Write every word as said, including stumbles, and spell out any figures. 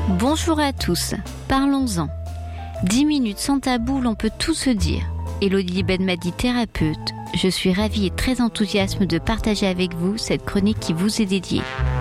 Bonjour à tous, parlons-en. dix minutes sans tabou, l'on peut tout se dire. Élodie Benmadi, thérapeute. Je suis ravie et très enthousiaste de partager avec vous cette chronique qui vous est dédiée.